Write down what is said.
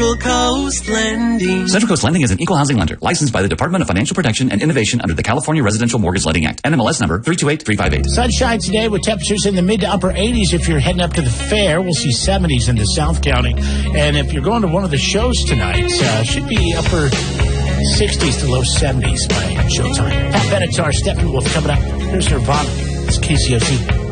Coast Lending. Central Coast Lending is an equal housing lender licensed by the Department of Financial Protection and Innovation under the California Residential Mortgage Lending Act. NMLS number 328358. Sunshine today with temperatures in the mid to upper 80s. If you're heading up to the fair, we'll see 70s into South County. And if you're going to one of the shows tonight, should be upper 60s to low 70s by showtime. Pat Benatar, Steppenwolf coming up. Here's Nirvana. It's KCOT.